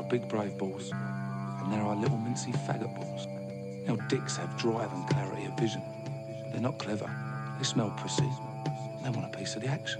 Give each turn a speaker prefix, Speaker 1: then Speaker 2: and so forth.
Speaker 1: big brave balls, and there are little mincy faggot balls. You know, dicks have drive and clarity of vision. They're not clever. They smell pussy. They want a piece of the action.